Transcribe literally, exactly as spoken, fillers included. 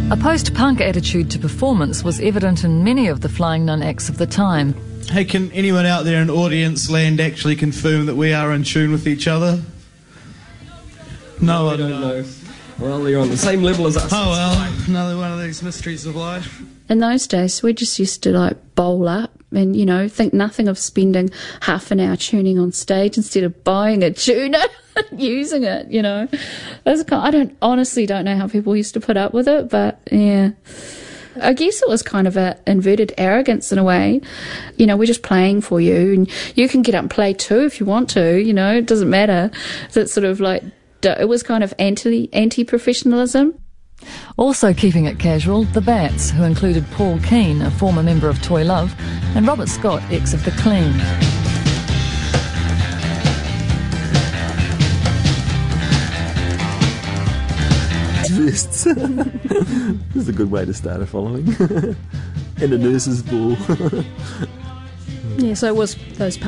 A post-punk attitude to performance was evident in many of the Flying Nun acts of the time. Hey, can anyone out there in audience land actually confirm that we are in tune with each other? No, I don't know. Well, you're on the same level as us. Oh well, another one of these mysteries of life. In those days, we just used to like bowl up and, you know, think nothing of spending half an hour tuning on stage instead of buying a tuner and using it, you know. It was kind I don't honestly don't know how people used to put up with it, but yeah. I guess it was kind of a inverted arrogance in a way. You know, we're just playing for you and you can get up and play too if you want to, you know, it doesn't matter. So it's sort of like, it was kind of anti, anti-professionalism. Also keeping it casual, the Bats, who included Paul Keane, a former member of Toy Love, and Robert Scott, ex of The Clean. Vests. This is a good way to start a following. And a nurse's ball. Yeah, so it was those